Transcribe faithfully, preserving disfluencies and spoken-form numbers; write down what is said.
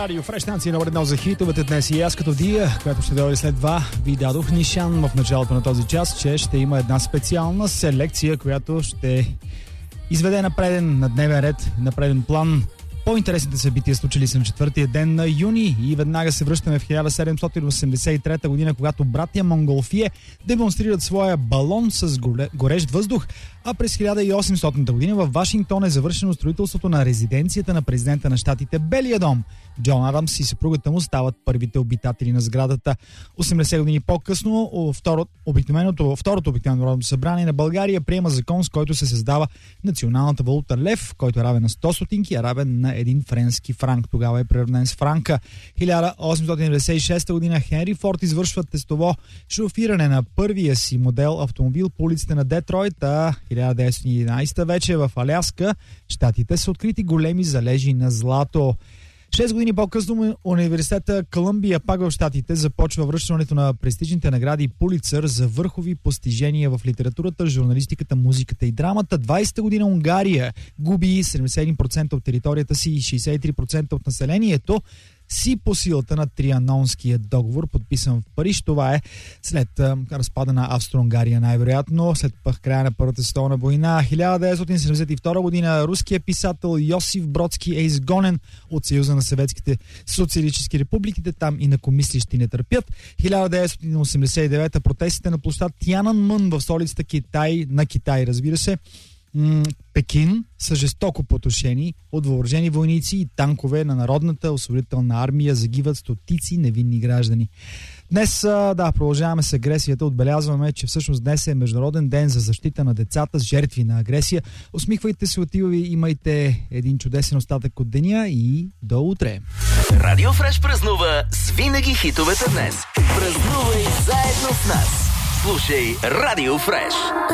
Радио Фреш, станция номер едно за хитовете днес и аз като Дия, която ще дойде след два, ви дадох нишан в началото на този час, че ще има една специална селекция, която ще изведе на преден, на дневен ред, на преден план по-интересните събития, случили се на четвъртия ден на юни, и веднага се връщаме в хиляда седемстотин осемдесет и трета година, когато братя Монголфие демонстрират своя балон с горещ въздух, а през хиляда и осемстотинта година в Вашингтон е завършено строителството на резиденцията на президента на щатите Белия дом. Джон Адамс и съпругата му стават първите обитатели на сградата. осемдесет години по-късно второто обикновеното, второто обикновено народно събрание на България приема закон, с който се създава националната валута лев, който е равен на сто стотинки, а равен на един френски франк. Тогава е приравнен с франка. хиляда осемстотин деветдесет и шеста година Хенри Форд извършва тестово шофиране на първия си модел автомобил по улиците на Детройт, а хиляда деветстотин и единадесета вече в Аляска щатите са открити големи залежи на злато. Шест години по-късно университета Колумбия, пак в щатите, започва връщането на престижните награди Пулицър за върхови постижения в литературата, журналистиката, музиката и драмата. двадесета година Унгария губи седемдесет и един процента от територията си и шейсет и три процента от населението си по силата на Трианонския договор, подписан в Париж. Това е след а, разпада на Австро-Унгария, най-вероятно, след пъх края на Първата световна война. хиляда деветстотин седемдесет и втора година руският писател Йосиф Бродски е изгонен от Съюза на съветските социалистически републиките, там инакомислищи не търпят. хиляда деветстотин осемдесет и девета протестите на площад Тянанмън в столицата Китай, на Китай, разбира се, Пекин са жестоко потушени от въоръжени войници и танкове на Народната освободителна армия, загиват стотици невинни граждани. Днес, да, продължаваме с агресията. Отбелязваме, че всъщност днес е Международен ден за защита на децата с жертви на агресия. Усмихвайте се, отива ви, имайте един чудесен остатък от деня и до утре. Радио Фреш празнува с винаги хитовете днес. Празнувай заедно с нас. Слушай Радио Фреш.